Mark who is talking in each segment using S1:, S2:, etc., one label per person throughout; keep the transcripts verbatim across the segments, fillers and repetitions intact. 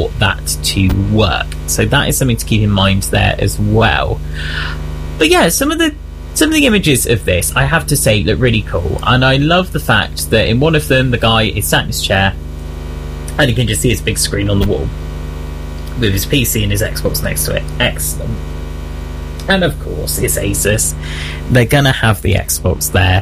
S1: for that to work. So that is something to keep in mind there as well. But yeah, some of the some of the images of this, I have to say, look really cool. And I love the fact that in one of them, the guy is sat in his chair and you can just see his big screen on the wall with his P C and his Xbox next to it. Excellent. And of course, it's Asus. They're going to have the Xbox there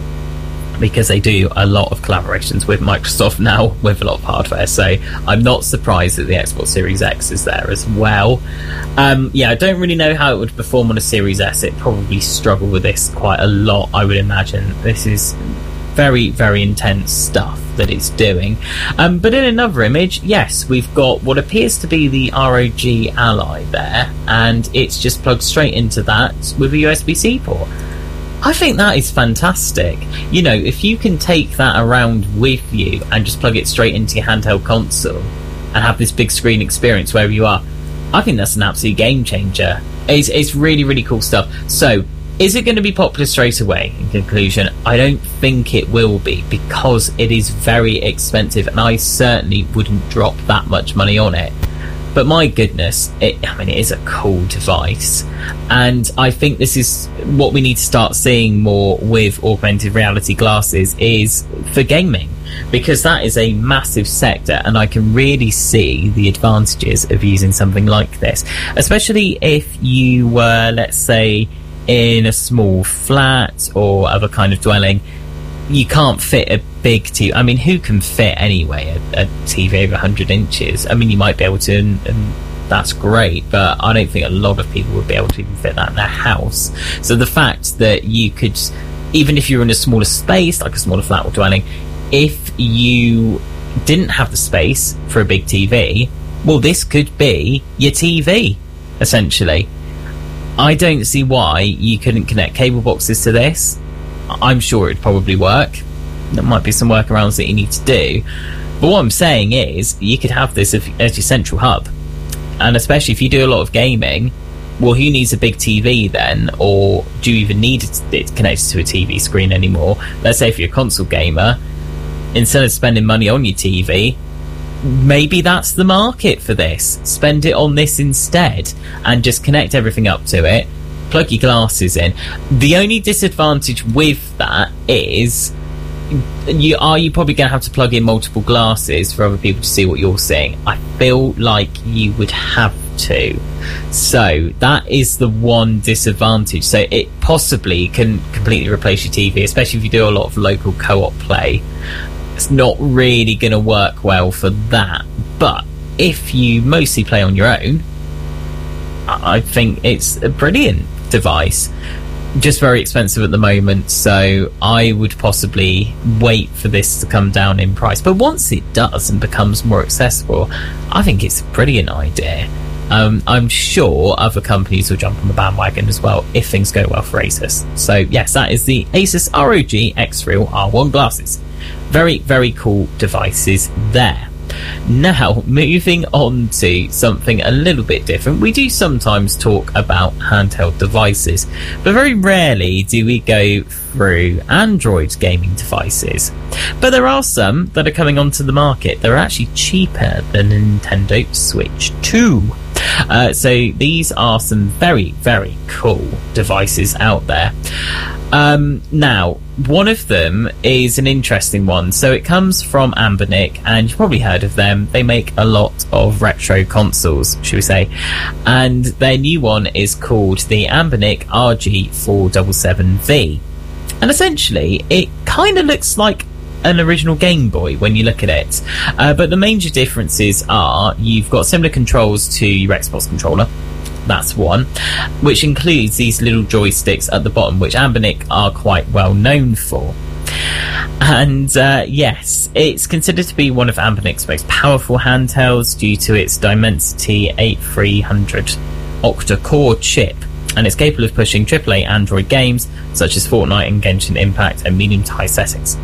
S1: because they do a lot of collaborations with Microsoft now with a lot of hardware. So I'm not surprised that the Xbox Series X is there as well. Um, yeah, I don't really know how it would perform on a Series S. It'd probably struggle with this quite a lot, I would imagine. This is very, very intense stuff that it's doing. Um, but in another image, yes, we've got what appears to be the R O G Ally there, and it's just plugged straight into that with a U S B C port. I think that is fantastic. You know, if you can take that around with you and just plug it straight into your handheld console and have this big screen experience wherever you are, I think that's an absolute game changer. It's, it's really, really cool stuff. So, is it going to be popular straight away? In conclusion, I don't think it will be, because it is very expensive and I certainly wouldn't drop that much money on it. But my goodness, it, I mean, it is a cool device. And I think this is what we need to start seeing more with augmented reality glasses, is for gaming. Because that is a massive sector, and I can really see the advantages of using something like this. Especially if you were, let's say, in a small flat or other kind of dwelling. You can't fit a big T V. I mean, who can fit anyway a, a T V over one hundred inches? I mean, you might be able to, and, and that's great, but I don't think a lot of people would be able to even fit that in their house. So the fact that you could, even if you're in a smaller space, like a smaller flat or dwelling, if you didn't have the space for a big T V, well, this could be your T V, essentially. I don't see why you couldn't connect cable boxes to this. I'm sure it'd probably work. There might be some workarounds that you need to do. But what I'm saying is, you could have this as your central hub. And especially if you do a lot of gaming, well, who needs a big T V then? Or do you even need it connected to a T V screen anymore? Let's say if you're a console gamer, instead of spending money on your T V, maybe that's the market for this. Spend it on this instead and just connect everything up to it. Plug your glasses in. The only disadvantage with that is, you are you probably going to have to plug in multiple glasses for other people to see what you're seeing. I feel like you would have to. So that is the one disadvantage. So it possibly can completely replace your T V, especially if you do a lot of local co-op play. It's not really going to work well for that. But if you mostly play on your own, I think it's a brilliant device. Just very expensive at the moment, so I would possibly wait for this to come down in price. But once it does and becomes more accessible, I think it's a brilliant idea. Um, I'm sure other companies will jump on the bandwagon as well if things go well for Asus. So yes, that is the Asus R O G X-Real R one glasses. Very, very cool devices there. Now, moving on to something a little bit different. We do sometimes talk about handheld devices, but very rarely do we go through Android gaming devices. But there are some that are coming onto the market. They're actually cheaper than Nintendo Switch two. Uh, so these are some very, very cool devices out there. Um, now, one of them is an interesting one. So it comes from Anbernic, and you've probably heard of them. They make a lot of retro consoles, should we say. And their new one is called the Anbernic R G four seventy-seven V. And essentially, it kind of looks like an original Game Boy when you look at it. Uh, but the major differences are, you've got similar controls to your Xbox controller. That's one, which includes these little joysticks at the bottom, which Anbernic are quite well known for. And uh, yes, it's considered to be one of Anbernic's most powerful handhelds due to its Dimensity eighty-three hundred octa-core chip, and it's capable of pushing triple A Android games such as Fortnite and Genshin Impact at medium to high settings.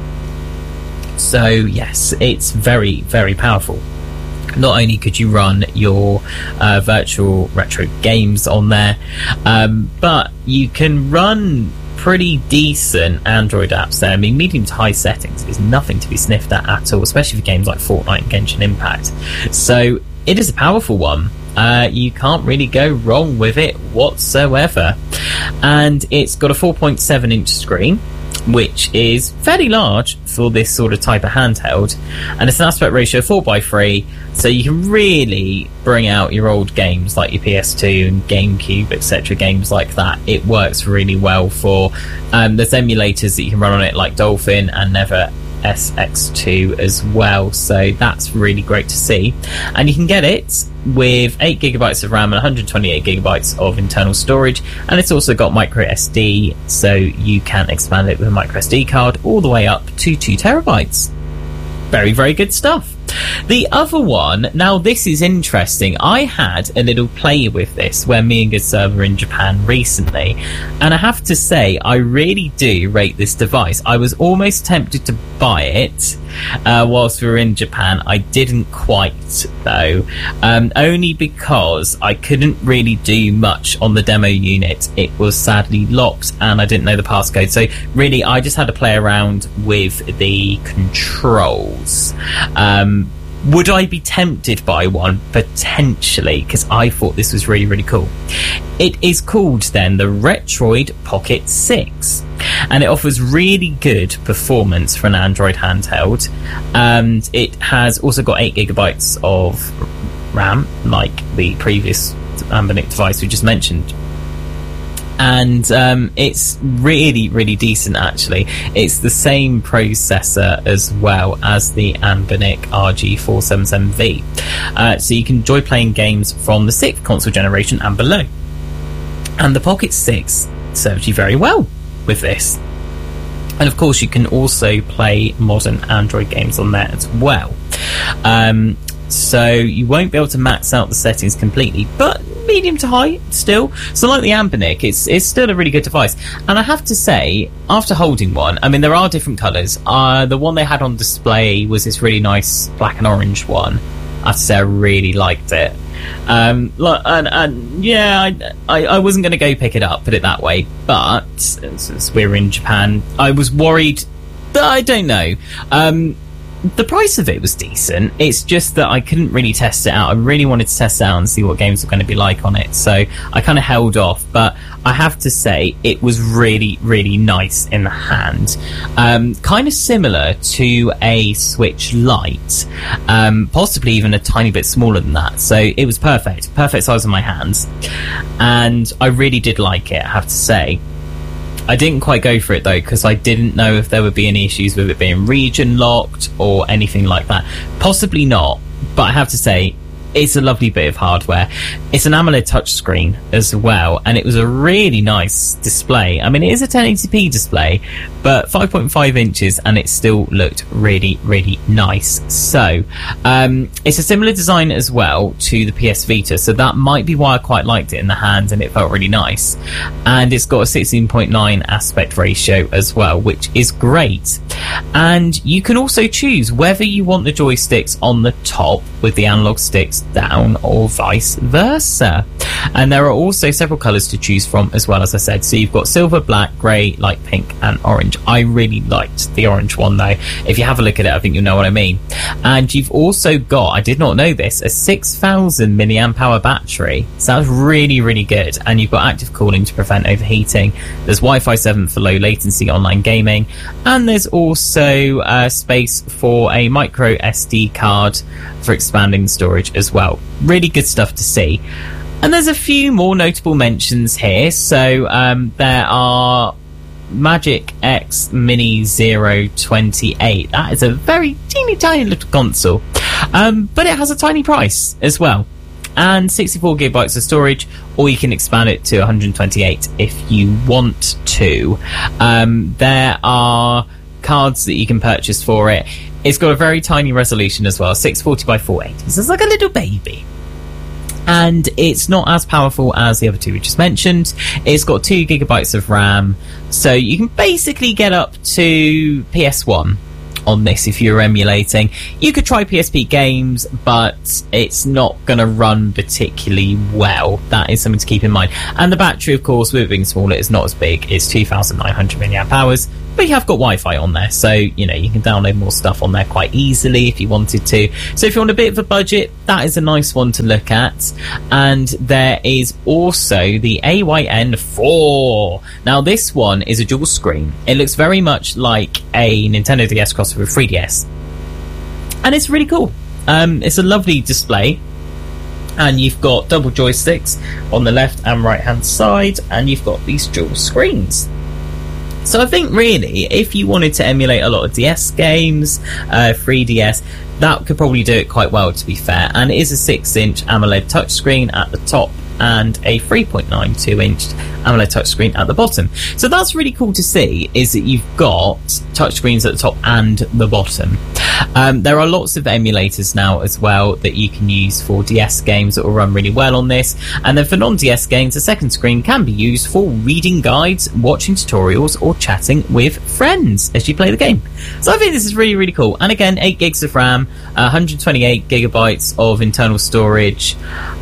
S1: So yes, it's very, very powerful. Not only could you run your uh, virtual retro games on there, um, but you can run pretty decent Android apps there. I mean, medium to high settings is nothing to be sniffed at at all, especially for games like Fortnite and Genshin Impact. So it is a powerful one. Uh, you can't really go wrong with it whatsoever. And it's got a four point seven inch screen, which is fairly large for this sort of type of handheld, and it's an aspect ratio of four by three, so you can really bring out your old games like your P S two and GameCube, etc., games like that. It works really well for um, there's emulators that you can run on it like Dolphin and Never S X two as well, so that's really great to see. And you can get it with eight gigabytes of RAM and one hundred twenty-eight gigabytes of internal storage, and it's also got micro S D, so you can expand it with a micro S D card all the way up to two terabytes. Very, very good stuff. The other one, now this is interesting. I had a little play with this when me and Good Sir were in Japan recently, and I have to say, I really do rate this device. I was almost tempted to buy it uh, whilst we were in Japan. I didn't quite, though, um, only because I couldn't really do much on the demo unit. It was sadly locked, and I didn't know the passcode. So really, I just had to play around with the controls. Um, Would I be tempted by one? Potentially, because I thought this was really, really cool. It is called, then, the Retroid Pocket six, and it offers really good performance for an Android handheld, and it has also got eight gigabytes of RAM, like the previous Anbernic device we just mentioned. And um, it's really, really decent, actually. It's the same processor as well as the Anbernic R G four seventy-seven V. Uh, so you can enjoy playing games from the sixth console generation and below. And the Pocket six serves you very well with this. And of course, you can also play modern Android games on there as well. Um, so you won't be able to max out the settings completely, but medium to high still. So like the Anbernic, it's it's still a really good device. And I have to say, after holding one, I mean, there are different colours. Uh, the one they had on display was this really nice black and orange one. I have to say, I really liked it. Um, and, and yeah, I, I, I wasn't going to go pick it up, put it that way. But since we were in Japan, I was worried that I don't know. Um, The price of it was decent. It's just that I couldn't really test it out. I really wanted to test it out and see what games were going to be like on it. So I kind of held off. But I have to say, it was really, really nice in the hand. Um, kind of similar to a Switch Lite. Um, possibly even a tiny bit smaller than that. So it was perfect. Perfect size in my hands. And I really did like it, I have to say. I didn't quite go for it though, because I didn't know if there would be any issues with it being region locked or anything like that. Possibly not, but I have to say, it's a lovely bit of hardware. It's an AMOLED touchscreen as well, and it was a really nice display. I mean, it is a ten eighty p display, but five point five inches, and it still looked really, really nice. So, um, it's a similar design as well to the P S Vita, so that might be why I quite liked it in the hand, and it felt really nice. And it's got a sixteen point nine aspect ratio as well, which is great. And you can also choose whether you want the joysticks on the top with the analog sticks down or vice versa. And there are also several colours to choose from as well, as I said. So you've got silver, black, grey, light pink and orange. I really liked the orange one though. If you have a look at it, I think you'll know what I mean. And you've also got, I did not know this, a six thousand milliamp hour battery. So that's really, really good. And you've got active cooling to prevent overheating. There's Wi-Fi seven for low latency online gaming. And there's also uh, space for a micro S D card for expanding storage as well. Really good stuff to see. And there's a few more notable mentions here. So um, there are Magic X Mini zero twenty-eight. That is a very teeny tiny little console. Um, but it has a tiny price as well. And sixty-four gigabytes of storage, or you can expand it to one hundred twenty-eight if you want to. Um, there are cards that you can purchase for it. It's got a very tiny resolution as well, six forty by four eighty. So it's like a little baby. And it's not as powerful as the other two we just mentioned. It's got two gigabytes of RAM, so you can basically get up to P S one on this if you're emulating. You could try P S P games, but it's not going to run particularly well. That is something to keep in mind. And the battery, of course, with it being smaller, is not as big. It's two thousand nine hundred milliamp hours, but you have got Wi-Fi on there, so you know you can download more stuff on there quite easily if you wanted to. So if you want a bit of a budget, that is a nice one to look at. And there is also the A Y N four. Now this one is a dual screen. It looks very much like a Nintendo D S crossover with three D S, and it's really cool. Um, it's a lovely display, and you've got double joysticks on the left and right hand side, and you've got these dual screens. So I think really, if you wanted to emulate a lot of D S games, uh, three D S, that could probably do it quite well, to be fair. And it is a six inch AMOLED touchscreen at the top and a three point nine two inch AMOLED touchscreen at the bottom. So that's really cool to see, is that you've got touchscreens at the top and the bottom. Um, there are lots of emulators now as well that you can use for D S games that will run really well on this. And then for non-D S games, the second screen can be used for reading guides, watching tutorials, or chatting with friends as you play the game. So I think this is really, really cool. And again, eight gigs of RAM, one hundred twenty-eight gigabytes of internal storage,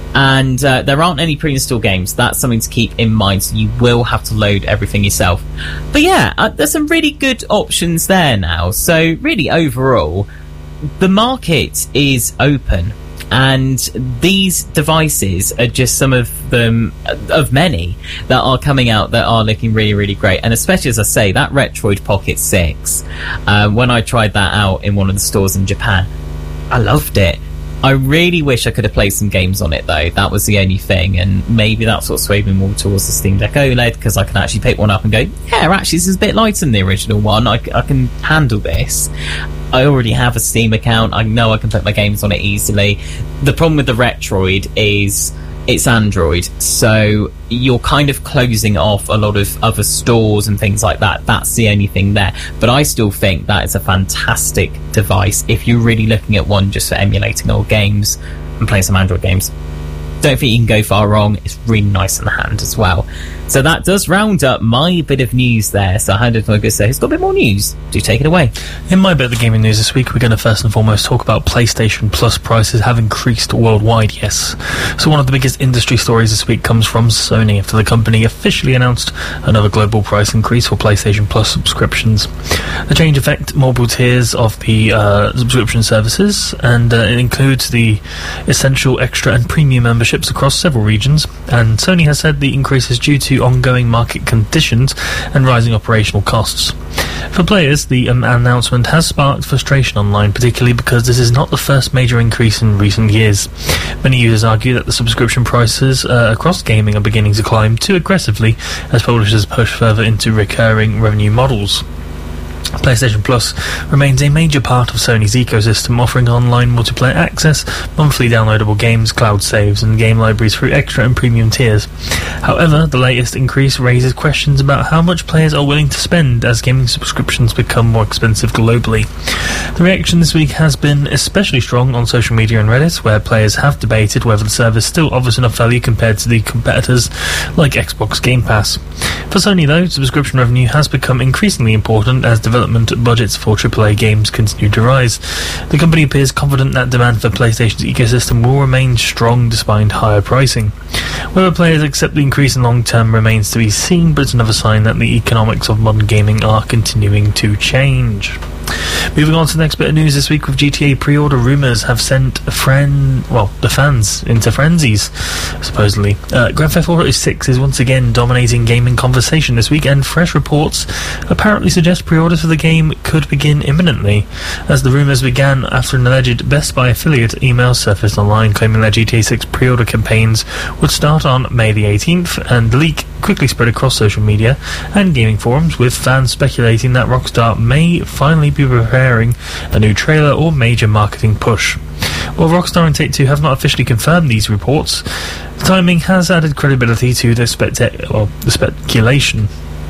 S1: and uh, there aren't any pre-installed games. That's something to keep in mind, so you will have to load everything yourself. But yeah, uh, there's some really good options there now. So really, overall, the market is open, and these devices are just some of them, of many that are coming out that are looking really, really great. And especially, as I say, that Retroid Pocket six, uh, when I tried that out in one of the stores in Japan, I loved it. I really wish I could have played some games on it, though. That was the only thing, and maybe that's what swayed me more towards the Steam Deck OLED, because I can actually pick one up and go, yeah, actually, this is a bit lighter than the original one. I, I can handle this. I already have a Steam account. I know I can put my games on it easily. The problem with the Retroid is it's Android, so you're kind of closing off a lot of other stores and things like that. That's the only thing there. But I still think that is a fantastic device if you're really looking at one just for emulating old games and playing some Android games. Don't think you can go far wrong. It's really nice in the hand as well. So that does round up my bit of news there. So I handed to my good sir, who's got a bit more news. Do take it away.
S2: In my bit of the gaming news this week, we're going to first and foremost talk about PlayStation Plus prices have increased worldwide, yes. So one of the biggest industry stories this week comes from Sony, after the company officially announced another global price increase for PlayStation Plus subscriptions. The change affects multiple tiers of the uh, subscription services, and uh, it includes the Essential, Extra and Premium memberships across several regions, and Sony has said the increase is due to ongoing market conditions and rising operational costs. For players, the um, announcement has sparked frustration online, particularly because this is not the first major increase in recent years. Many users argue that the subscription prices uh, across gaming are beginning to climb too aggressively as publishers push further into recurring revenue models. PlayStation Plus remains a major part of Sony's ecosystem, offering online multiplayer access, monthly downloadable games, cloud saves, and game libraries through extra and premium tiers. However, the latest increase raises questions about how much players are willing to spend as gaming subscriptions become more expensive globally. The reaction this week has been especially strong on social media and Reddit, where players have debated whether the service still offers enough value compared to the competitors like Xbox Game Pass. For Sony, though, subscription revenue has become increasingly important as development budgets for triple A games continue to rise. The company appears confident that demand for PlayStation's ecosystem will remain strong despite higher pricing. Whether players accept the increase in long term remains to be seen, but it's another sign that the economics of modern gaming are continuing to change. Moving on to the next bit of news this week, with G T A pre-order rumours have sent a friend, well, the fans into frenzies, supposedly. Uh, Grand Theft Auto six is once again dominating gaming conversation this week, and fresh reports apparently suggest pre-orders for the game could begin imminently, as the rumours began after an alleged Best Buy affiliate email surfaced online claiming that G T A six pre-order campaigns would start on May the eighteenth, and the leak quickly spread across social media and gaming forums, with fans speculating that Rockstar may finally be preparing a new trailer or major marketing push. While Rockstar and Take-Two have not officially confirmed these reports, the timing has added credibility to the, specta- well, the speculation,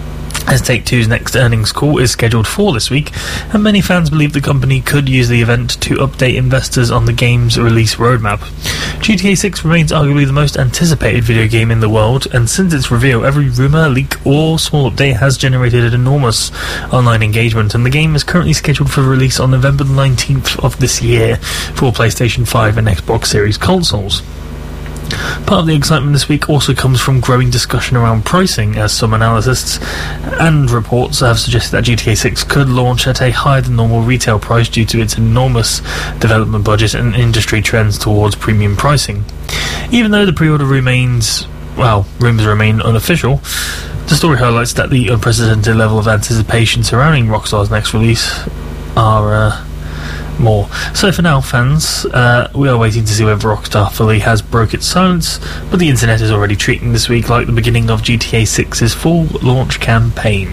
S2: as Take-Two's next earnings call is scheduled for this week, and many fans believe the company could use the event to update investors on the game's release roadmap. G T A six remains arguably the most anticipated video game in the world, and since its reveal, every rumour, leak or small update has generated an enormous online engagement, and the game is currently scheduled for release on November nineteenth of this year for PlayStation five and Xbox Series consoles. Part of the excitement this week also comes from growing discussion around pricing, as some analysts and reports have suggested that G T A six could launch at a higher than normal retail price due to its enormous development budget and industry trends towards premium pricing. Even though the pre-order remains, well, rumours remain unofficial, the story highlights that the unprecedented level of anticipation surrounding Rockstar's next release are uh, more. So for now, fans, uh, we are waiting to see whether Rockstar fully has broke its silence, but the internet is already treating this week like the beginning of G T A six's full launch campaign.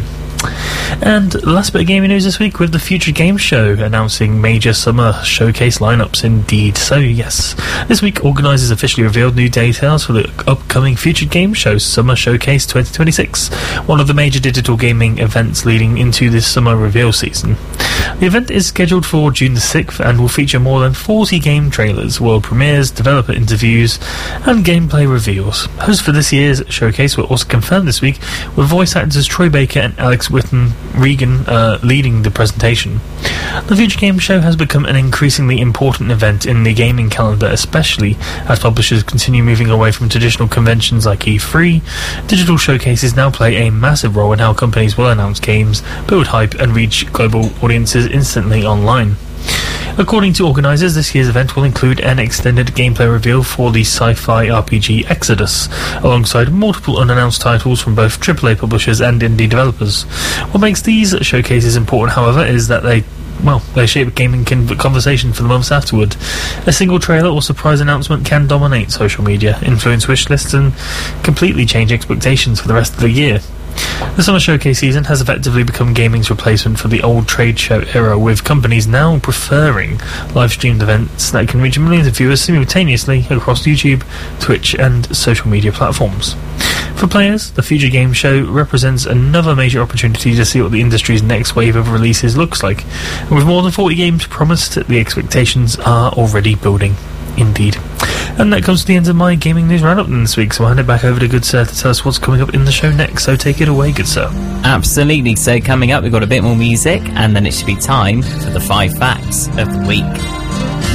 S2: And last bit of gaming news this week with the Future Games Show announcing major summer showcase lineups indeed. So yes, this week organisers officially revealed new details for the upcoming Future Games Show Summer Showcase twenty twenty-six, one of the major digital gaming events leading into this summer reveal season. The event is scheduled for June the sixth and will feature more than forty game trailers, world premieres, developer interviews and gameplay reveals. Hosts for this year's showcase were also confirmed this week, with voice actors Troy Baker and Alex Whitten Regan uh, leading the presentation. The Future Games Show has become an increasingly important event in the gaming calendar, especially as publishers continue moving away from traditional conventions like E three. Digital showcases now play a massive role in how companies will announce games, build hype and reach global audiences instantly online. According to organisers, this year's event will include an extended gameplay reveal for the sci-fi R P G Exodus, alongside multiple unannounced titles from both triple A publishers and indie developers. What makes these showcases important, however, is that they well, they shape gaming conversation for the months afterward. A single trailer or surprise announcement can dominate social media, influence wish lists and completely change expectations for the rest of the year. The summer showcase season has effectively become gaming's replacement for the old trade show era, with companies now preferring live-streamed events that can reach millions of viewers simultaneously across YouTube, Twitch and social media platforms. For players, the Future Games Show represents another major opportunity to see what the industry's next wave of releases looks like. And with more than forty games promised, the expectations are already building. Indeed. And that comes to the end of my gaming news roundup this week, so I'll hand it back over to Good Sir to tell us what's coming up in the show next. So take it away, Good Sir.
S1: Absolutely. So coming up, we've got a bit more music, and then it should be time for the five facts of the week.